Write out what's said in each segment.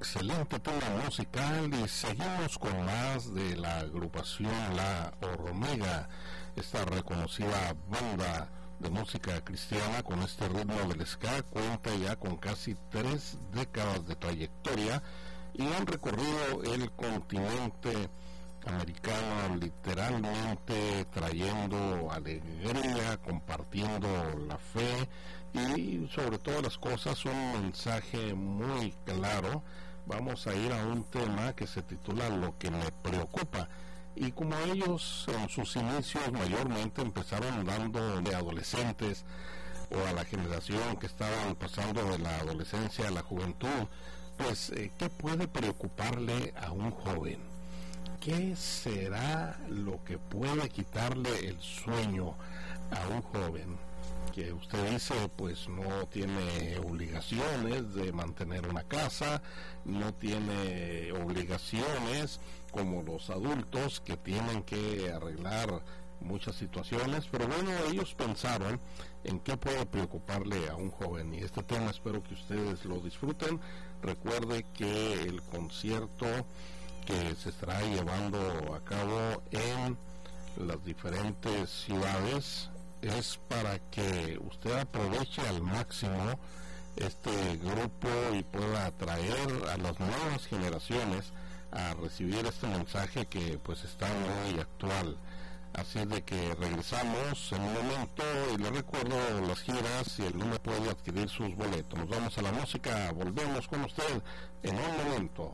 excelente tema musical y seguimos con más de la agrupación La Hormiga, esta reconocida banda de música cristiana con este ritmo del ska. Cuenta ya con casi 3 décadas de trayectoria y han recorrido el continente americano literalmente, trayendo alegría, compartiendo la fe y sobre todas las cosas un mensaje muy claro. Vamos a ir a un tema que se titula Lo que me preocupa, y como ellos en sus inicios mayormente empezaron dando de adolescentes o a la generación que estaban pasando de la adolescencia a la juventud, pues ¿qué puede preocuparle a un joven? ¿Qué será lo que puede quitarle el sueño a un joven? Que usted dice, pues no tiene obligaciones de mantener una casa, no tiene obligaciones como los adultos que tienen que arreglar muchas situaciones, pero bueno, ellos pensaron en qué puede preocuparle a un joven, y este tema espero que ustedes lo disfruten. Recuerde que el concierto que se estará llevando a cabo en las diferentes ciudades es para que usted aproveche al máximo este grupo y pueda atraer a las nuevas generaciones a recibir este mensaje que pues está muy actual. Así es de que regresamos en un momento y les recuerdo las giras y el número puede adquirir sus boletos. Nos vamos a la música, volvemos con usted en un momento.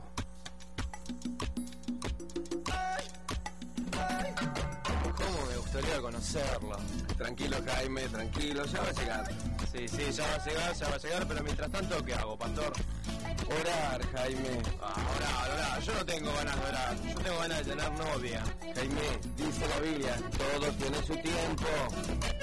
¿Cómo me gustaría conocerlo? Tranquilo, Jaime, tranquilo, ya va a llegar. Sí, ya va a llegar, pero mientras tanto, ¿qué hago, pastor? Orar, Jaime. Orar. Yo no tengo ganas de orar, yo tengo ganas de tener novia. Jaime, dice la Biblia, todo tiene su tiempo.